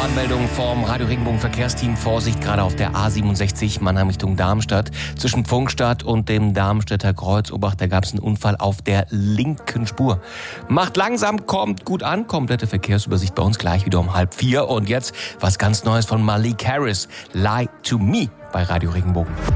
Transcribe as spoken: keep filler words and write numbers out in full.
Warnmeldung vom Radio Regenbogen Verkehrsteam. Vorsicht, gerade auf der A siebenundsechzig Mannheim Richtung Darmstadt. Zwischen Pfungstadt und dem Darmstädter Kreuz, Obacht, da gab es einen Unfall auf der linken Spur. Macht langsam, kommt gut an. Komplette Verkehrsübersicht bei uns gleich wieder um halb vier. Und jetzt was ganz Neues von Malik Harris. Lie to Me bei Radio Regenbogen.